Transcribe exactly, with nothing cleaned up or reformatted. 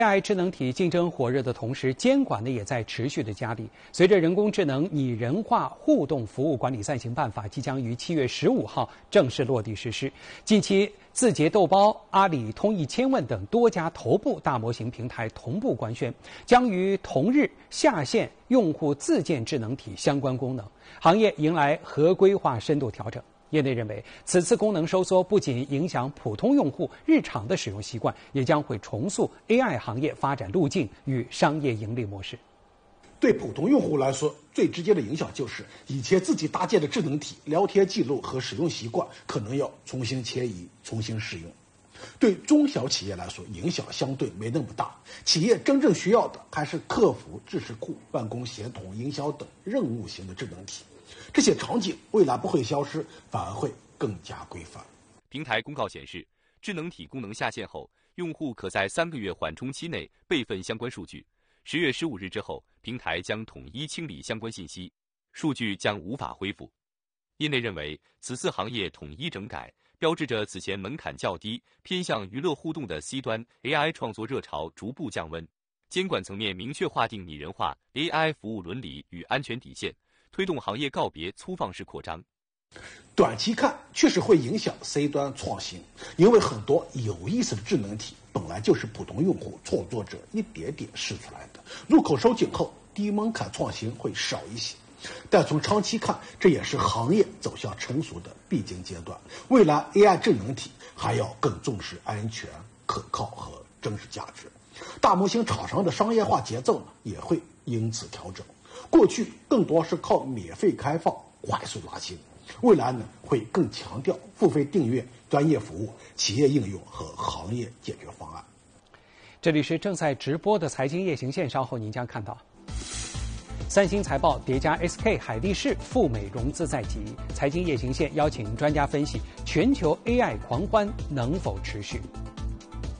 A I 智能体竞争火热的同时，监管呢也在持续的加力。随着人工智能拟人化互动服务管理暂行办法即将于七月十五号正式落地实施，近期字节豆包、阿里、通义千问等多家头部大模型平台同步官宣，将于同日下线用户自建智能体相关功能，行业迎来合规化深度调整。业内认为，此次功能收缩不仅影响普通用户日常的使用习惯，也将会重塑 A I 行业发展路径与商业盈利模式。 对普通用户来说，最直接的影响就是以前自己搭建的智能体聊天记录和使用习惯可能要重新迁移、重新适用。对中小企业来说，影响相对没那么大，企业真正需要的还是客服、知识库、办公协同、营销等任务型的智能体。这些场景未来不会消失，反而会更加规范。 平台公告显示，智能体功能下线后，用户可在三个月缓冲期内备份相关数据。十月十五日之后，平台将统一清理相关信息，数据将无法恢复。业内认为，此次行业统一整改，标志着此前门槛较低、偏向娱乐互动的 C 端 A I 创作热潮逐步降温。监管层面明确划定拟人化 A I 服务伦理与安全底线，推动行业告别粗放式扩张。 短期看确实会影响 C 端创新，因为很多有意思的智能体本来就是普通用户创作者一点点试出来的，入口收紧后低门槛创新会少一些。但从长期看，这也是行业走向成熟的必经阶段。未来 A I 智能体还要更重视安全、可靠和真实价值。大模型厂商的商业化节奏呢，也会因此调整。过去更多是靠免费开放快速拉新，未来呢会更强调付费订阅、专业服务、企业应用和行业解决方案。 这里是正在直播的财经夜行线，稍后您将看到。三星财报叠加 S K 海力士赴美融资在即，财经夜行线邀请专家分析全球 A I 狂欢能否持续。